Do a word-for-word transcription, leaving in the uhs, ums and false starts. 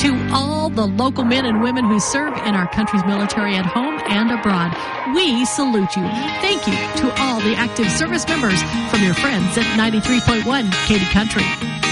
To all the local men and women who serve in our country's military at home and abroad, we salute you. Thank you to all the active service members from your friends at ninety-three point one Katy Country.